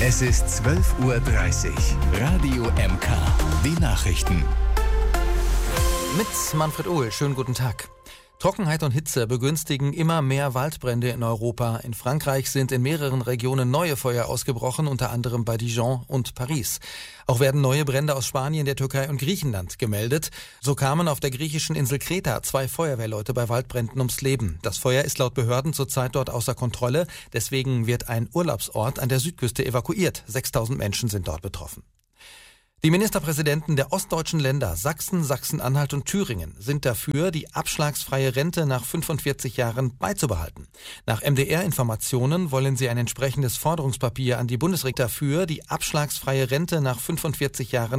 Es ist 12:30 Uhr. Radio MK. Die Nachrichten. Mit Manfred Ohl. Schönen guten Tag. Trockenheit und Hitze begünstigen immer mehr Waldbrände in Europa. In Frankreich sind in mehreren Regionen neue Feuer ausgebrochen, unter anderem bei Dijon und Paris. Auch werden neue Brände aus Spanien, der Türkei und Griechenland gemeldet. So kamen auf der griechischen Insel Kreta 2 Feuerwehrleute bei Waldbränden ums Leben. Das Feuer ist laut Behörden zurzeit dort außer Kontrolle. Deswegen wird ein Urlaubsort an der Südküste evakuiert. 6.000 Menschen sind dort betroffen. Die Ministerpräsidenten der ostdeutschen Länder Sachsen, Sachsen-Anhalt und Thüringen sind dafür, die abschlagsfreie Rente nach 45 Jahren beizubehalten. Nach MDR-Informationen wollen sie ein entsprechendes Forderungspapier an die Bundesregierung dafür, die abschlagsfreie Rente nach 45 Jahren